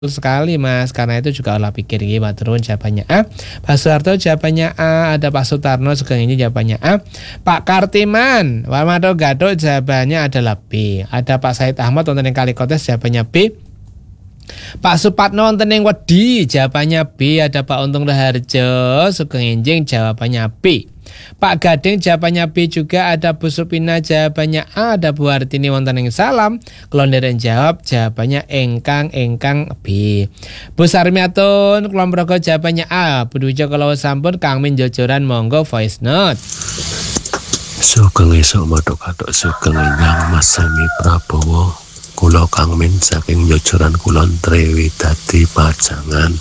sekali Mas, karena itu juga olah pikir iki matur nuwun. Jawabannya A. Pak Soeharto jawabannya A. Ada Pak Sutarno Sugeng ini jawabannya A. Pak Kartiman Warmato Gatot jawabannya adalah B. Ada Pak Said Ahmad wonten ing Kalikotes jawabannya B. Pak Supatno wonten ing Wedi jawabannya B. Ada Pak Untung Raharjo Sugeng Enjing jawabannya B. Pak Gading jawabannya B juga. Ada Bu Supina jawabannya A. Ada Bu Hartini wonten ing Salam Klonderen jawab jawabannya engkang B. Bu Sarmiatun Kulonprogo jawabannya A. Bu Dwijo kalau sampun Kang Min jojoran monggo voice note. Sugeng esuk matuk-katuk sugeng ingkang Mas Semi Prabowo. Kula Kang Min saking jojoran Kulon Trewi dadi pajangan.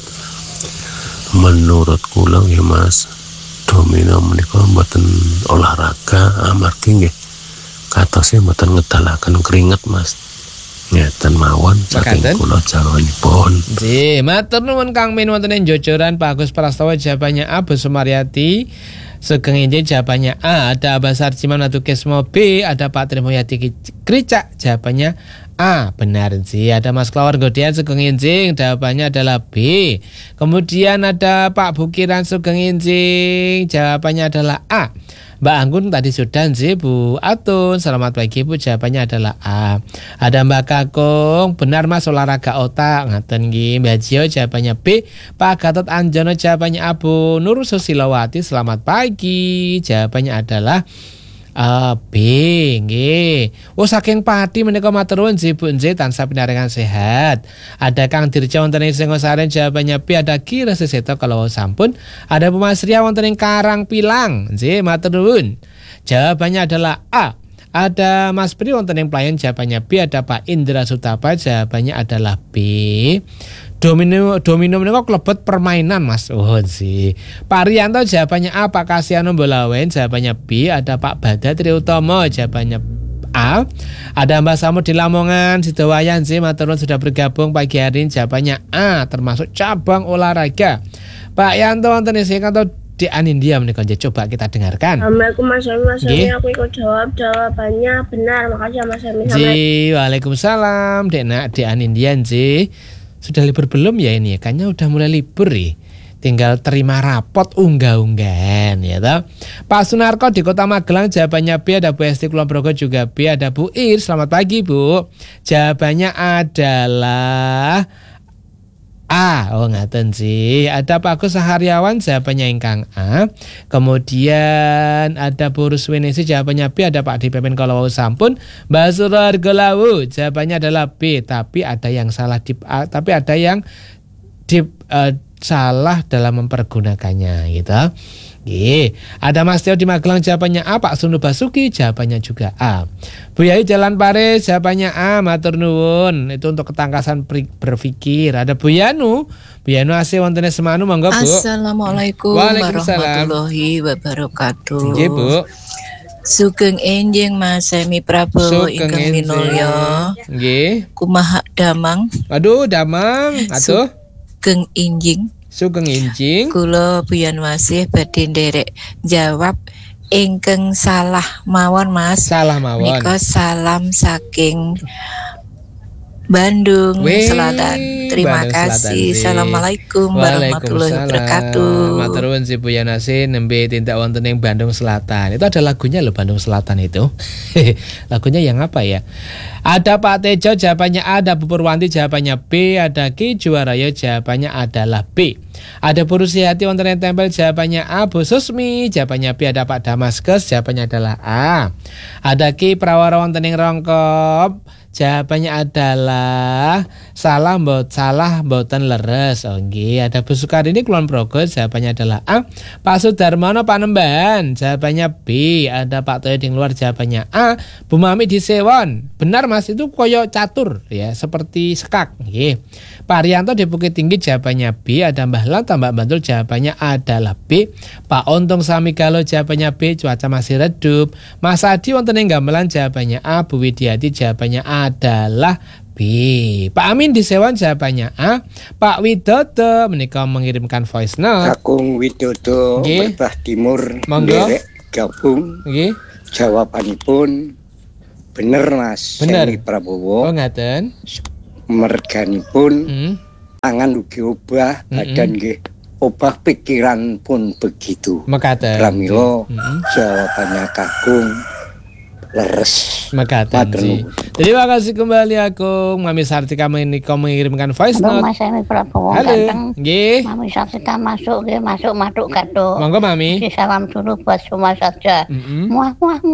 Menurut kula nggih Mas, domino menika mboten olahraga amargi nggih katose mboten ngedalaken keringet Mas. Ngeten mawon saking kula jawanipun. Nggih, matur nuwun Kang Min wonten ing jojoran. Pak Agus Prastawa jawabannya A. Bu Sumaryati Sugeng Enjing jawabannya A. Ada Abbas Arjiman Atukesmo B. Ada Pak Trimoyati Kricak jawabannya A. Benar sih. Ada Mas Klawar Godian Sugeng Enjing jawabannya adalah B. Kemudian ada Pak Bukiran Sugeng Enjing jawabannya adalah A. Mbak Anggun tadi sudah sih. Bu Atun selamat pagi Bu jawabannya adalah A. Ada Mbak Kakung benar Mas olahraga otak ngaten nggih. Mbak Jio jawabannya B. Pak Gatot Anjono jawabannya A. Bu Nur Susilawati selamat pagi jawabannya adalah B nggih. Saking pati menika matur nuwun nggih Bu nggih tansah pinaringan sehat. Ada Kang Dirja wonten ing Singosaren jawabannya B. Ada Ki Resi Seto kalau sampun. Ada Bu Mas Ria wonten ing Karangpilang nggih matur nuwun. Jawabannya adalah A. Ada Mas Pri wonten ing Playan jawabannya B. Ada Pak Indra Sutapa jawabannya adalah B. Domino menika klebet permainan Mas. Sih. Pak Rianto jawabannya A. Pak Kasiano Bolawen jawabannya B. Ada Pak Bada Triutomo jawabannya A. Ada Mbak Samud di Lamongan Sidowayan sih matur nuwun sudah bergabung pagi hari ini jawabannya A. Termasuk cabang olahraga. Pak Yanto wonten ing kantor di Anindya menika coba kita dengarkan. Assalamualaikum Mas Semi, aku ikut jawab jawabannya benar. Makasih Mas Semi. Waalaikumsalam Dek Anindya sih. Sudah libur belum ya ini? Kayaknya udah mulai libur ya. Tinggal terima rapot unggah-unggahan ya toh. Pak Sunarko di Kota Magelang jawabannya B. Ada Bu Esti Kulonprogo juga B. Ada Bu Ir selamat pagi Bu. Jawabannya adalah A. Ngaten sih. Ada Pak Agus Saharyawan jawabannya ingkang A. Kemudian ada Bu Ruswinesi jawabannya B. Ada Pak Dipepen kalau sampun. Mbak Surah Argolawu jawabannya adalah B. Tapi ada yang salah tapi ada yang salah dalam mempergunakannya gitu. Ada Mas Teo di Magelang jawabannya A. Pak Sunu Basuki jawabannya juga A. Bu Yai Jalan Paris jawabannya A. Matur nuwun. Itu untuk ketangkasan berpikir. Ada Bu Yanu AC wonten Semanu monggo Bu. Assalamualaikum warahmatullahi wabarakatuh. Nggih Bu. Sugeng enjing Mas Semi Prabowo ingkang minulya. Nggih. Kumaha damang? Aduh damang. Atuh. Sugeng enjing. Kula Buyan Wasih badhe nderek jawab ingkang salah mawon Mas. Salah mawon. Nika salam saking Bandung Selatan. Terima kasih. Assalamualaikum warahmatullahi wabarakatuh. Matur nuwun si Bu Yanasi nembe tindak wonten ing Bandung Selatan. Itu ada lagunya loh Bandung Selatan itu. Lagunya yang apa ya? Ada Pak Tejo jawabannya A. Ada Bu Purwanti jawabannya B. Ada Ki Juwaraya jawabannya adalah B. Ada Bu Rusiati wonten ing Tempel jawabannya A. Bu Susmi jawabannya B. Ada Pak Damaskus jawabannya adalah A. Ada Ki Prawara wonten ing Rongkop jawabannya adalah salah mboten leres. Ada Bu Sukarini Kulonprogo jawabannya adalah A. Pak Sudarmono Panembahan jawabannya B. Ada Pak Toyo di luar jawabannya A. Bu Mami di Sewon benar Mas itu koyo catur ya seperti sekak. Pak Rianto di Bukit Tinggi jawabannya B. Ada Mbah Lata Mbak Bantul jawabannya adalah B. Pak Untung Samigalo jawabannya B. Cuaca masih redup. Mas Adi wonten ing Gamelan jawabannya A. Bu Widiati jawabannya adalah B. Pak Amin di Sewan jawabannya A. Pak Widodo menika mengirimkan voice note. Kakung Widodo Merbah Timur nderek gabung. Jawabanipun bener Mas. Bener. Semi Prabowo. Ngaten. Merganipun Tangan ugi obah, badan nggih obah, pikiran pun begitu. Mekaten. Pramila jawabannya kakung leres. Mekaten sih. Terima kasih kembali aku Mami Sartika mengirimkan voice note. Mas Emi Prabowo. Halo. Nggih. Mami Sartika masuk nggih, masuk kado. Monggo Mami. Salam dulu buat semua saja. Muah.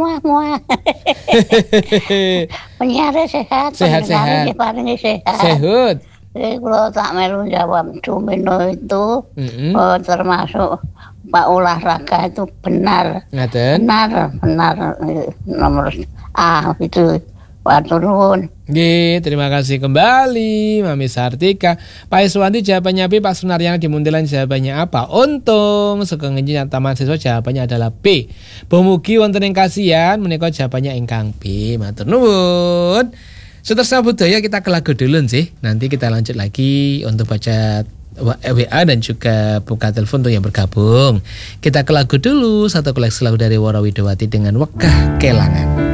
Penyiar sehat. Sehat. Paling sehat. Sehat. Kalau tak melu jawab Cumino itu termasuk Pak olahraga itu benar. Ngaten. Benar nomor A itu. Watur nuwun. Nggih, terima kasih kembali Mami Sartika. Pak Iswanti jawabannya B, Pak Sunaryana di Muntilan jawabannya apa? Untung Sugeng Enjing Taman Siswa jawabannya adalah B. Bumugi wonten ing kasihan menika jawabannya ingkang B. Matur nuwun. Seterusnya budaya kita ke lagu dulu sih. Nanti kita lanjut lagi untuk baca WA dan juga buka telepon untuk yang bergabung. Kita ke lagu dulu, satu koleksi lagu dari Wara Widowati dengan Wegah Kelangan.